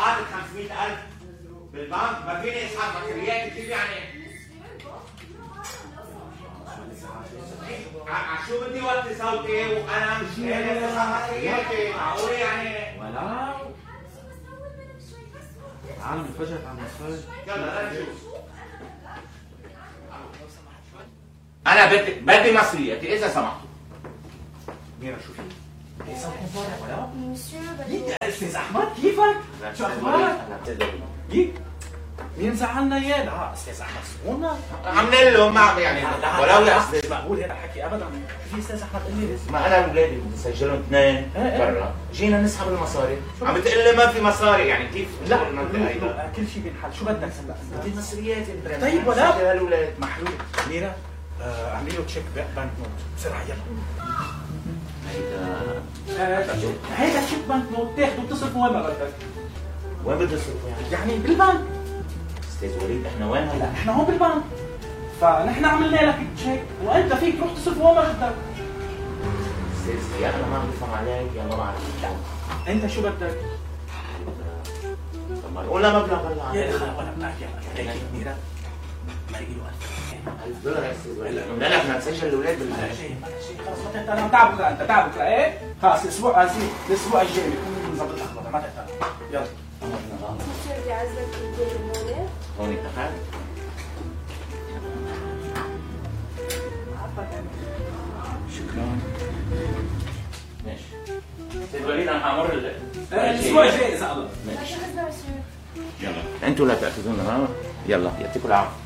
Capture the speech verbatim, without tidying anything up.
حاطط خمسمية ألف بالبنك ما فيني اسحب مصريات كيف يعني؟ شو بدي وطي صوتي وانا مش قادر اسحب مصرياتي معقول يعني؟ ولا تعالوا نتفرج على المصاري. يلا نشوف. انا بدي بدي مصرياتي اذا سمحتوا. ميرا شو في؟ ايه صوتكم طالع ولا؟ يا استاذ احمد كيفك؟ شو اخبارك؟ يك مين زعلنا اياه؟ لا استاذ احمد سكونا عاملين له ما يعني ولو لا استاذ مقبول هذا الحكي ابدا. في استاذ احمد قال لي ما انا اولادي بدي اسجلهم اثنين برا، جينا نسحب المصاري، عم بتقول لي ما في مصاري يعني كيف؟ لا كل شيء بينحل، شو بدك هلا؟ بدي مصريات انت طيب ولا هالولاد محلول. ميرا اعملي له تشيك بنك نوت بسرعه يلا. هيدا هيدا تشيك بنك نوت تاخده وتصرفه وين ما بدك. وين بدي اصرفه يعني؟ يعني بالبنك. استاذ وليد احنا وين هلا؟ نحن هون بالبنك، فنحن عملنا لك تشيك وانت فيك تروح تصرفه وين ما بدك. استاذ يا انا ما عم بفهم عليك يا ما بعرف. انت شو بدك؟ طب ما نقول مبلغ هلا يا اخي وانا بدك يلا هيك ميرا ما له ألف دولار يا استاذ وليد. قلنا لك بدنا نسجل الاولاد بال خلص ما تهتم تعبك انت تعبك ايه؟ خلص الاسبوع الاسبوع الجاي بكون نظبط الاخبار ما تهتم يلا. بدي اعزك هون هون اتفقنا؟ شكرا. ماشي. استاذ وليد انا حامر الاسبوع الجاي اذا الله. ماشي. يلا انتوا لا تاخذونا يلا يعطيكم العافيه.